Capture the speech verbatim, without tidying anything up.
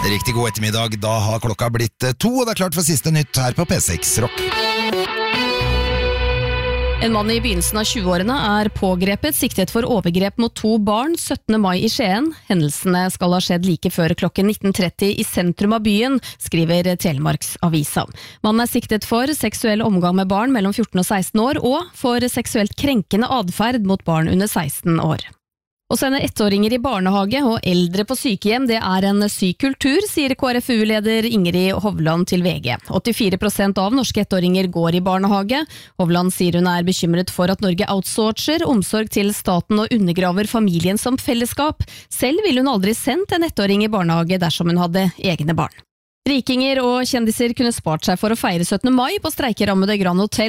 Riktig god ettermiddag, da har klokka blitt to, og det er klart for siste nytt her på P seks Rock. En mann i begynnelsen av tjueårene er pågrepet, siktet for overgrep mot to barn syttende mai i Skien. Hendelsene skal ha skjedd like før klokken nitten tretti i sentrum av byen, skriver Telemarksavisa. Mannen er siktet for seksuell omgang med barn mellom fjorten og seksten år, og for seksuelt krenkende adferd mot barn under seksten år. Å sende ettåringer i barnehage og eldre på sykehjem, det er en syk kultur, sier K R F U-leder Ingrid Hovland til V G. åttifire prosent av norske ettåringer går i barnehage. Hovland sier hun er bekymret for at Norge outsourcer omsorg til staten og undergraver familien som fellesskap. Selv ville hun aldri sendt en ettåring i barnehage dersom hun hadde egne barn. Rikinger og kjendiser kunne spart seg for å feire syttende mai på streikerammede Grand Hotel